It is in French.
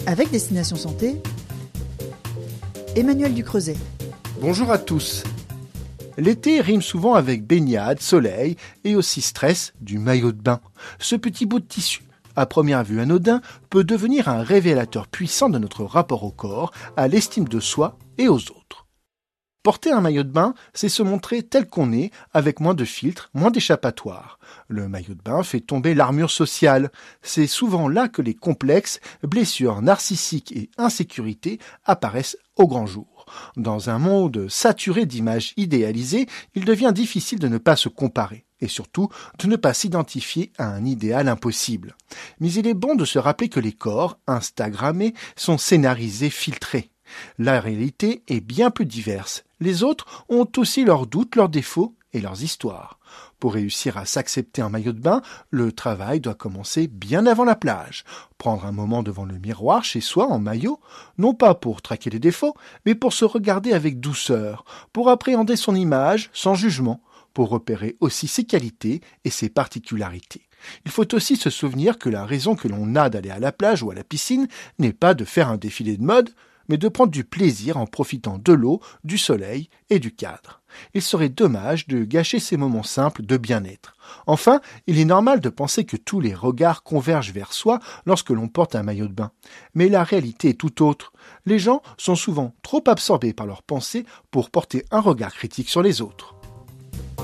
Avec Destination Santé, Emmanuel Ducreuset. Bonjour à tous. L'été rime souvent avec baignade, soleil et aussi stress du maillot de bain. Ce petit bout de tissu, à première vue anodin, peut devenir un révélateur puissant de notre rapport au corps, à l'estime de soi et aux autres. Porter un maillot de bain, c'est se montrer tel qu'on est, avec moins de filtres, moins d'échappatoire. Le maillot de bain fait tomber l'armure sociale. C'est souvent là que les complexes, blessures narcissiques et insécurité apparaissent au grand jour. Dans un monde saturé d'images idéalisées, il devient difficile de ne pas se comparer et surtout de ne pas s'identifier à un idéal impossible. Mais il est bon de se rappeler que les corps, instagrammés, sont scénarisés, filtrés. La réalité est bien plus diverse. Les autres ont aussi leurs doutes, leurs défauts et leurs histoires. Pour réussir à s'accepter en maillot de bain, le travail doit commencer bien avant la plage. Prendre un moment devant le miroir chez soi en maillot, non pas pour traquer les défauts, mais pour se regarder avec douceur, pour appréhender son image sans jugement, pour repérer aussi ses qualités et ses particularités. Il faut aussi se souvenir que la raison que l'on a d'aller à la plage ou à la piscine n'est pas de faire un défilé de mode, mais de prendre du plaisir en profitant de l'eau, du soleil et du cadre. Il serait dommage de gâcher ces moments simples de bien-être. Enfin, il est normal de penser que tous les regards convergent vers soi lorsque l'on porte un maillot de bain. Mais la réalité est tout autre. Les gens sont souvent trop absorbés par leurs pensées pour porter un regard critique sur les autres.